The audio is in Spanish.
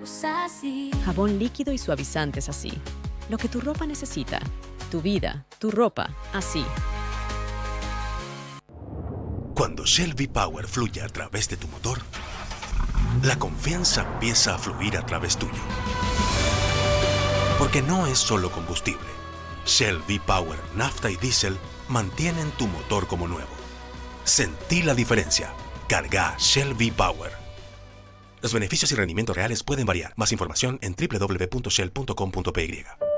así. Jabón líquido y suavizantes así. Lo que tu ropa necesita. Tu vida, tu ropa, así. Cuando Shell V-Power fluye a través de tu motor, la confianza empieza a fluir a través tuyo. Porque no es solo combustible. Shell V-Power, nafta y diésel mantienen tu motor como nuevo. Sentí la diferencia. Carga Shell V-Power. Los beneficios y rendimientos reales pueden variar. Más información en www.shell.com.py.